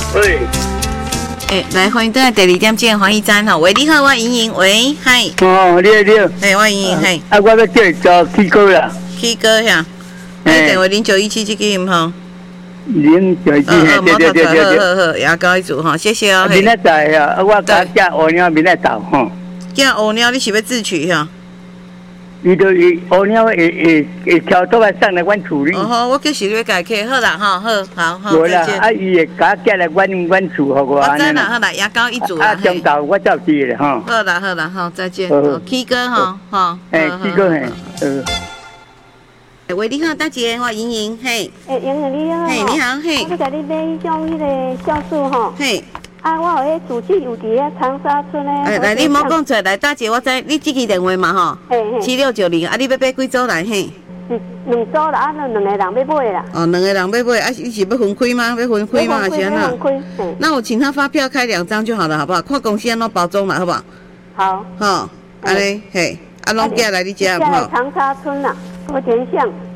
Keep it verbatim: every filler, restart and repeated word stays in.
喂。 诶、欸，来欢迎回来第二点钟欢喜站吼，喂，你好，我莹莹，喂，嗨。 哦，你好，你好。 嘿，我莹莹，嘿。 啊，我要叫你做 K 歌啦。 K 歌呀。你电话零九一七这个音吼。 零九一七，对对对对对。 好好好，也搞一组吼，谢谢哦。 明仔载啊，我家只乌鸟明仔到吼。 叫乌鸟，你是要自取哈？ 伊就伊乌鸟会会会跳倒来上来阮厝里。 哦好，我叫小月改客，好啦哈，好，好好。 无啦，啊伊会家寄来阮阮厝，好我。 我知啦，好啦，也搞一组啦。 啊，中昼我照知咧吼。 好啦好啦好，再见。K 哥哈，哈。 哎 ，K 哥嘿，呃。 喂，你好，大姐，我莹莹，嘿。 诶，莹莹你好。 嘿，你好，嘿。 我甲你买迄种迄个酵素吼。 嘿。 啊，我有迄主机有伫遐长沙村诶。 哎，来，你莫讲出来，大姐，我知你这支电话嘛吼。 嘿嘿。 七六九零，啊，你要买几组来嘿？ 是两组啦，啊，两两个人要买啦。 哦，两个人要买，啊，你是要分开吗？要分开吗？还是安怎？ 分开。 那我请他发票开两张就好了，好不好？看公司安怎包装啦，好不好？ 好。 好，安尼嘿，啊，拢寄来你家，好不好？ 长沙村啦，福田巷。